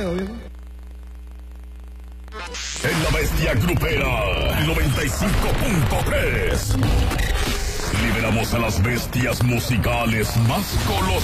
obvio. En la bestia grupera 95.3 liberamos a las bestias musicales más colosas.